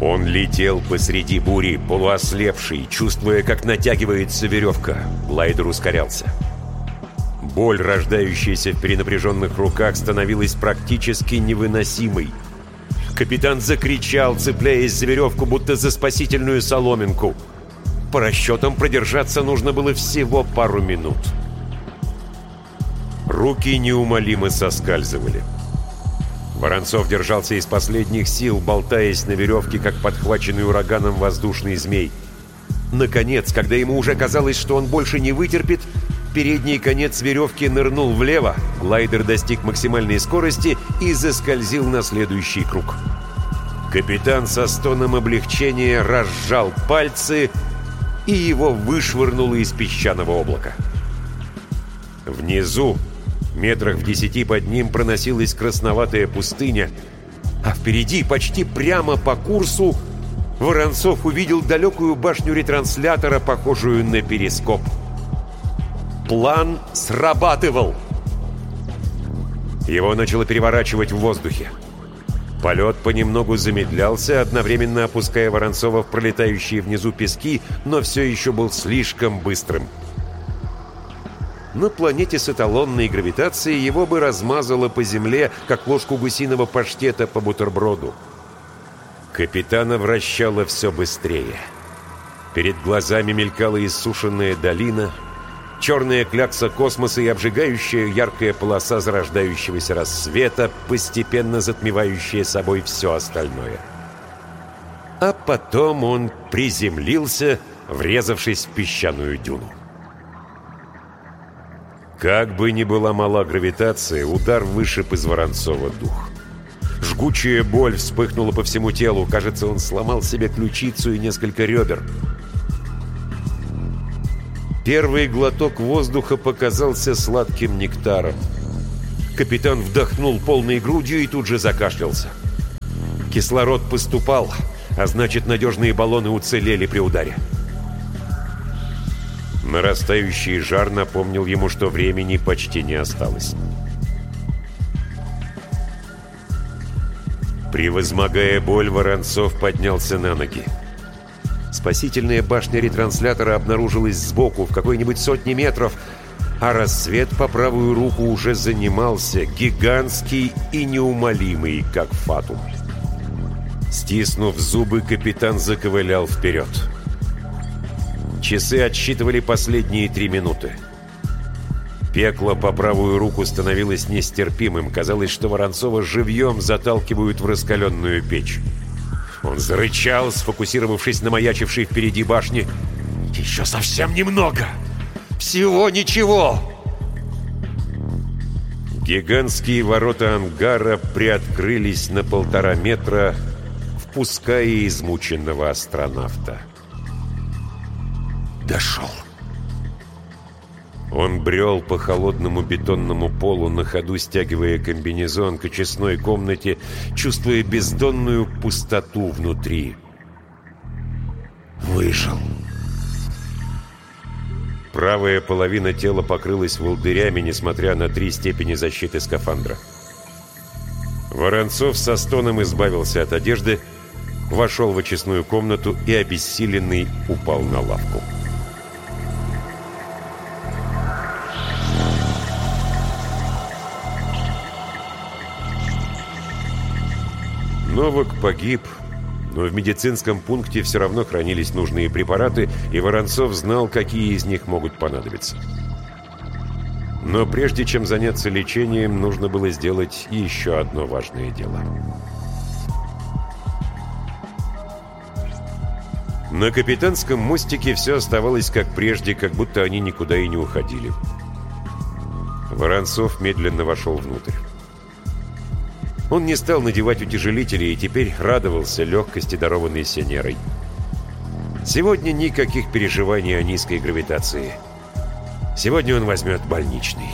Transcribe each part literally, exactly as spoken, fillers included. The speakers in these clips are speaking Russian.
Он летел посреди бури, полуослепший, чувствуя, как натягивается веревка. Глайдер ускорялся. Боль, рождающаяся в перенапряженных руках, становилась практически невыносимой. Капитан закричал, цепляясь за веревку, будто за спасительную соломинку. По расчетам, продержаться нужно было всего пару минут. Руки неумолимо соскальзывали. Воронцов держался из последних сил, болтаясь на веревке, как подхваченный ураганом воздушный змей. Наконец, когда ему уже казалось, что он больше не вытерпит, передний конец веревки нырнул влево, глайдер достиг максимальной скорости и заскользил на следующий круг. Капитан со стоном облегчения разжал пальцы, и его вышвырнуло из песчаного облака. Внизу, метрах в десяти под ним, проносилась красноватая пустыня, а впереди, почти прямо по курсу, Воронцов увидел далекую башню ретранслятора, похожую на перископ. План срабатывал. Его начало переворачивать в воздухе. Полет понемногу замедлялся, одновременно опуская Воронцова в пролетающие внизу пески, но все еще был слишком быстрым. На планете с эталонной гравитацией его бы размазало по земле, как ложку гусиного паштета по бутерброду. Капитана вращало все быстрее. Перед глазами мелькала иссушенная долина, черная клякса космоса и обжигающая яркая полоса зарождающегося рассвета, постепенно затмевающая собой все остальное. А потом он приземлился, врезавшись в песчаную дюну. Как бы ни была мала гравитация, удар вышиб из Воронцова дух. Жгучая боль вспыхнула по всему телу. Кажется, он сломал себе ключицу и несколько ребер. Первый глоток воздуха показался сладким нектаром. Капитан вдохнул полной грудью и тут же закашлялся. Кислород поступал, а значит, надежные баллоны уцелели при ударе. Нарастающий жар напомнил ему, что времени почти не осталось. Превозмогая боль, Воронцов поднялся на ноги. Спасительная башня ретранслятора обнаружилась сбоку, в какой-нибудь сотне метров, а рассвет по правую руку уже занимался, гигантский и неумолимый, как фатум. Стиснув зубы, капитан заковылял вперед. Часы отсчитывали последние три минуты. Пекло по правую руку становилось нестерпимым. Казалось, что Воронцова живьем заталкивают в раскаленную печь. Он зарычал, сфокусировавшись на маячившей впереди башне. «Еще совсем немного! Всего ничего!» Гигантские ворота ангара приоткрылись на полтора метра, впуская измученного астронавта. Дошел. Он брел по холодному бетонному полу, на ходу стягивая комбинезон к очистной комнате, чувствуя бездонную пустоту внутри. Выжил. Правая половина тела покрылась волдырями, несмотря на три степени защиты скафандра. Воронцов со стоном избавился от одежды, вошел в очистную комнату и, обессиленный, упал на лавку. Новак погиб, но в медицинском пункте все равно хранились нужные препараты, и Воронцов знал, какие из них могут понадобиться. Но прежде чем заняться лечением, нужно было сделать еще одно важное дело. На капитанском мостике все оставалось как прежде, как будто они никуда и не уходили. Воронцов медленно вошел внутрь. Он не стал надевать утяжелители и теперь радовался легкости, дарованной Сенерой. Сегодня никаких переживаний о низкой гравитации. Сегодня он возьмет больничный.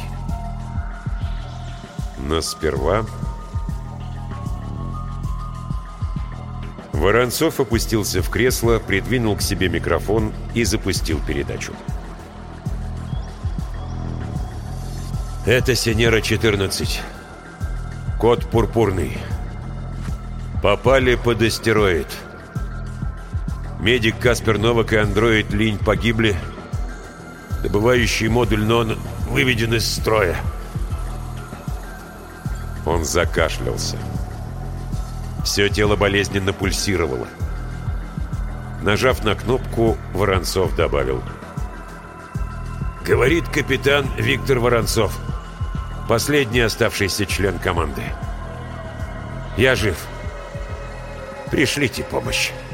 Но сперва... Воронцов опустился в кресло, придвинул к себе микрофон и запустил передачу. Это Сенера четырнадцать. Код пурпурный. Попали под астероид. Медик Каспер Новак и андроид Линь погибли. Добывающий модуль НОН выведен из строя. Он закашлялся. Все тело болезненно пульсировало. Нажав на кнопку, Воронцов добавил: «Говорит капитан Виктор Воронцов, последний оставшийся член команды. Я жив. Пришлите помощь».